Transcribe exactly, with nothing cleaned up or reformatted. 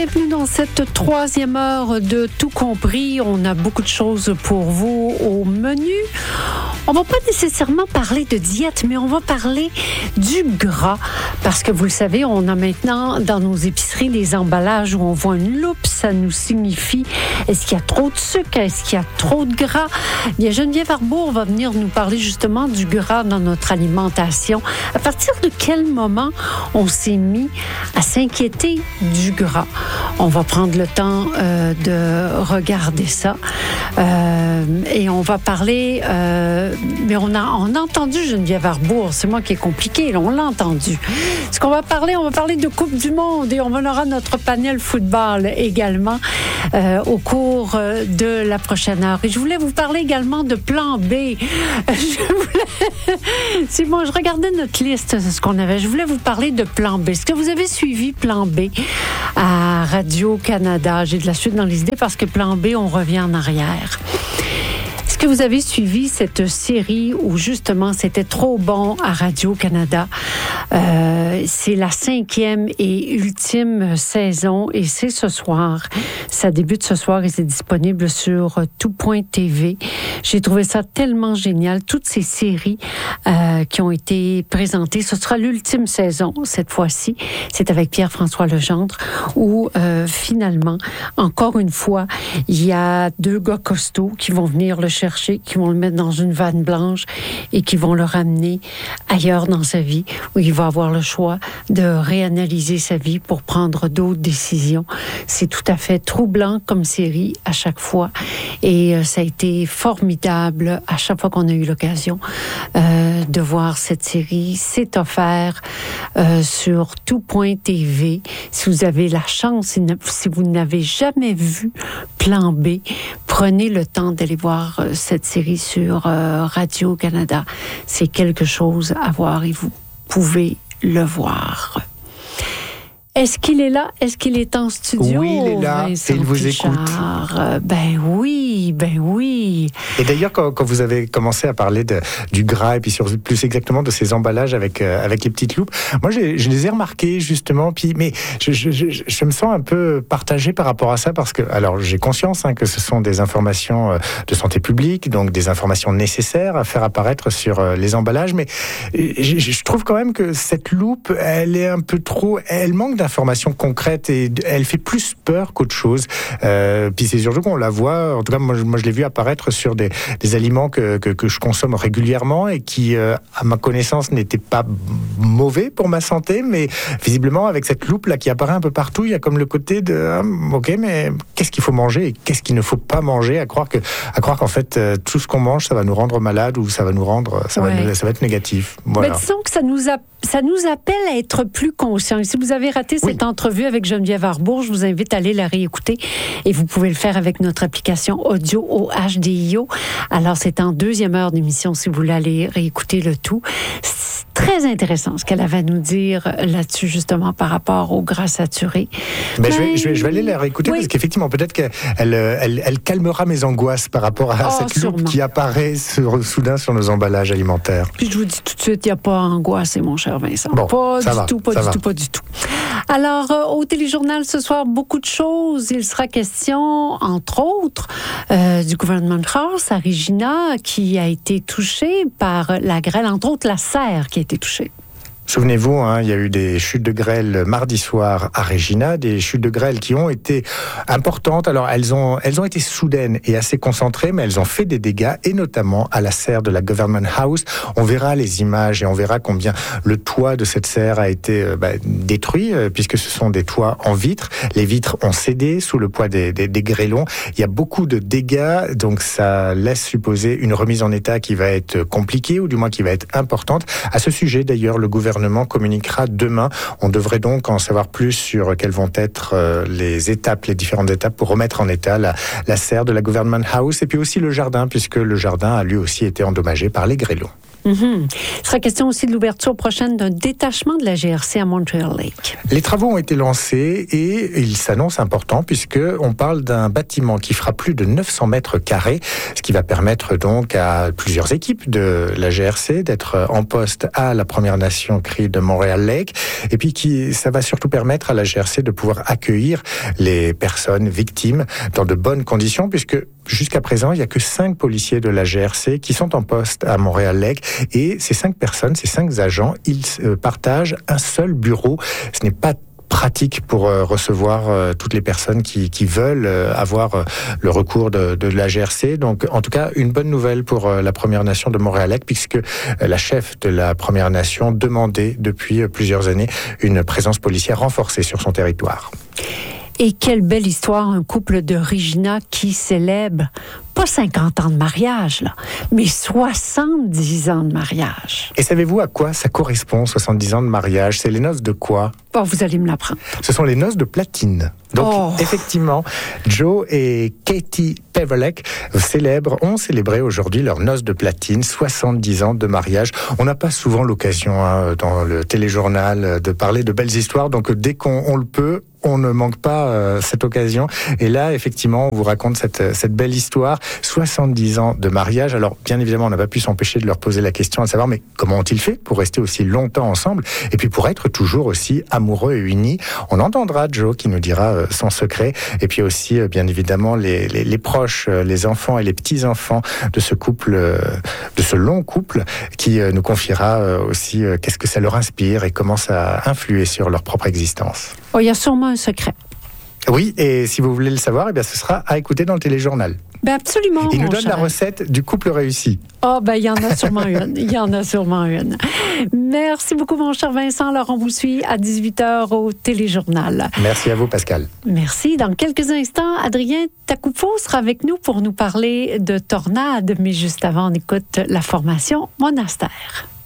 bienvenue dans cette troisième heure de Tout compris. On a beaucoup de choses pour vous au menu. On va pas nécessairement parler de diète, mais on va parler du gras. Parce que vous le savez, on a maintenant dans nos épiceries des emballages où on voit une loupe. Ça nous signifie est-ce qu'il y a trop de sucre, est-ce qu'il y a trop de gras. Bien, Geneviève Arbour va venir nous parler justement du gras dans notre alimentation. À partir de quel moment on s'est mis à s'inquiéter du gras? On va prendre le temps euh, de regarder ça. Euh, et on va parler... Euh, mais on a, on a entendu Geneviève Arbour. C'est moi qui est compliqué. Là, on l'a entendu. Ce qu'on va parler, on va parler de Coupe du Monde et on aura notre panel football également euh, au cours de la prochaine heure. Et je voulais vous parler également de Plan B. Je voulais... C'est bon, je regardais notre liste, c'est ce qu'on avait. Je voulais vous parler de Plan B. Est-ce que vous avez suivi Plan B à Radio-Canada? J'ai de la suite dans les idées parce que Plan B, on revient en arrière. Est-ce que vous avez suivi cette série où justement c'était trop bon à Radio-Canada? Euh, c'est la cinquième et ultime saison et c'est ce soir. Ça débute ce soir et c'est disponible sur tout point t v. J'ai trouvé ça tellement génial. Toutes ces séries euh, qui ont été présentées, ce sera l'ultime saison cette fois-ci. C'est avec Pierre-François Legendre où euh, finalement, encore une fois, il y a deux gars costauds qui vont venir le chercher, qui vont le mettre dans une vanne blanche et qui vont le ramener ailleurs dans sa vie où il va avoir le choix de réanalyser sa vie pour prendre d'autres décisions. C'est tout à fait troublant comme série à chaque fois et euh, ça a été formidable à chaque fois qu'on a eu l'occasion euh, de voir cette série. C'est offert euh, sur tout point t v. Si vous avez la chance, si vous n'avez jamais vu Plan B, prenez le temps d'aller voir euh, cette série sur euh, Radio-Canada. C'est quelque chose à voir et vous pouvez le voir. Est-ce qu'il est là? Est-ce qu'il est en studio? Oui, il est là Vincent et il vous Pichard? écoute. Ben oui, ben oui. Et d'ailleurs, quand, quand vous avez commencé à parler de, du gras et puis sur, plus exactement de ces emballages avec, euh, avec les petites loupes, moi, j'ai, je les ai remarqués justement. Puis, mais je, je, je, je me sens un peu partagé par rapport à ça parce que, alors, j'ai conscience hein, que ce sont des informations de santé publique, donc des informations nécessaires à faire apparaître sur euh, les emballages. Mais je, je trouve quand même que cette loupe, elle est un peu trop, elle manque d'informations concrètes et elle fait plus peur qu'autre chose. Euh, puis c'est surtout qu'on la voit, en tout cas moi, moi je l'ai vu apparaître sur des, des aliments que, que, que je consomme régulièrement et qui, euh, à ma connaissance, n'étaient pas mauvais pour ma santé, mais visiblement avec cette loupe là qui apparaît un peu partout, il y a comme le côté de euh, ok, mais qu'est-ce qu'il faut manger et qu'est-ce qu'il ne faut pas manger, à croire que, à croire qu'en fait euh, tout ce qu'on mange ça va nous rendre malade ou ça va nous rendre, ça, ouais. va, nous, ça va être négatif. Voilà. Mais disons que ça nous a Ça nous appelle à être plus conscients. Si vous avez raté cette oui. entrevue avec Geneviève Arbour, je vous invite à aller la réécouter et vous pouvez le faire avec notre application audio au H D I O. Alors, c'est en deuxième heure d'émission si vous voulez aller réécouter le tout. C'est très intéressant ce qu'elle avait à nous dire là-dessus, justement, par rapport au gras saturé. Mais Mais... Je, vais, je, vais, je vais aller la réécouter oui. parce qu'effectivement, peut-être qu'elle elle, elle calmera mes angoisses par rapport à oh, cette sûrement. loupe qui apparaît sur, soudain sur nos emballages alimentaires. Puis je vous dis tout de suite, il n'y a pas à angoisser, mon cher Vincent. Bon, pas du va, tout, pas du va. tout, pas du tout. Alors, euh, au téléjournal ce soir, beaucoup de choses. Il sera question, entre autres, euh, du Government House à Regina, qui a été touché par la grêle, entre autres la serre qui a été touchée. Souvenez-vous, hein, il y a eu des chutes de grêle mardi soir à Regina, des chutes de grêle qui ont été importantes. Alors, elles ont, elles ont été soudaines et assez concentrées, mais elles ont fait des dégâts, et notamment à la serre de la Government House. On verra les images et on verra combien le toit de cette serre a été euh, bah, détruit, euh, puisque ce sont des toits en vitre. Les vitres ont cédé sous le poids des, des, des grêlons. Il y a beaucoup de dégâts, donc ça laisse supposer une remise en état qui va être compliquée, ou du moins qui va être importante. À ce sujet, d'ailleurs, le gouvernement communiquera demain. On devrait donc en savoir plus sur quelles vont être euh, les étapes, les différentes étapes pour remettre en état la, la serre de la Government House et puis aussi le jardin, puisque le jardin a lui aussi été endommagé par les grêlons. Mm-hmm. Il sera question aussi de l'ouverture prochaine d'un détachement de la G R C à Montreal Lake. Les travaux ont été lancés et ils s'annoncent importants puisqu'on parle d'un bâtiment qui fera plus de neuf cents mètres carrés, ce qui va permettre donc à plusieurs équipes de la G R C d'être en poste à la Première Nation Cree de Montreal Lake. Et puis qui, ça va surtout permettre à la G R C de pouvoir accueillir les personnes victimes dans de bonnes conditions puisque jusqu'à présent, il n'y a que cinq policiers de la G R C qui sont en poste à Montreal Lake et ces cinq personnes, ces cinq agents, ils partagent un seul bureau. Ce n'est pas pratique pour euh, recevoir euh, toutes les personnes qui, qui veulent euh, avoir euh, le recours de, de la G R C. Donc, en tout cas, une bonne nouvelle pour euh, la Première Nation de Montréal-Lake, puisque euh, la chef de la Première Nation demandait depuis euh, plusieurs années une présence policière renforcée sur son territoire. Et quelle belle histoire, un couple de Regina qui célèbre pas cinquante ans de mariage, là, mais soixante-dix ans de mariage. Et savez-vous à quoi ça correspond, soixante-dix ans de mariage? C'est les noces de quoi? Oh, vous allez me l'apprendre. Ce sont les noces de platine. Donc, oh. effectivement, Joe et Katie Pevellec célèbrent, ont célébré aujourd'hui leurs noces de platine, soixante-dix ans de mariage. On n'a pas souvent l'occasion, hein, dans le téléjournal, de parler de belles histoires. Donc, dès qu'on on le peut, on ne manque pas euh, cette occasion. Et là, effectivement, on vous raconte cette, cette belle histoire. soixante-dix ans de mariage. Alors, bien évidemment, on n'a pas pu s'empêcher de leur poser la question à savoir, mais comment ont-ils fait pour rester aussi longtemps ensemble? Et puis, pour être toujours aussi amoureux et unis? On entendra Joe qui nous dira euh, son secret. Et puis aussi, euh, bien évidemment, les, les, les proches, euh, les enfants et les petits-enfants de ce couple, euh, de ce long couple, qui euh, nous confiera euh, aussi euh, qu'est-ce que ça leur inspire et comment ça a influé sur leur propre existence. Oh, il y a sûrement un secret. Oui, et si vous voulez le savoir, eh bien, ce sera à écouter dans le téléjournal. Ben absolument. Il nous donne cher. la recette du couple réussi. Oh, ben il y en a sûrement une. Il y en a sûrement une. Merci beaucoup, mon cher Vincent. Alors, on vous suit à dix-huit heures au téléjournal. Merci à vous, Pascal. Merci. Dans quelques instants, Adrien Tacoufo sera avec nous pour nous parler de tornades. Mais juste avant, on écoute la formation Monastère.